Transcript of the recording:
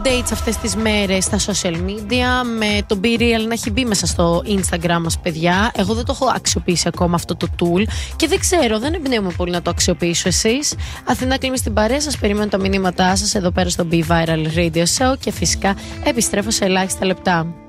updates αυτές τις μέρες στα social media, με το Be Real να έχει μπει μέσα στο Instagram μας, παιδιά. Εγώ δεν το έχω αξιοποιήσει ακόμα αυτό το tool και δεν ξέρω, δεν εμπνέομαι πολύ να το αξιοποιήσω. Εσείς? Αθηνά Κλίμη στην παρέα σας, περιμένω τα μηνύματά σας εδώ πέρα στο Be Viral Radio Show και φυσικά επιστρέφω σε ελάχιστα λεπτά.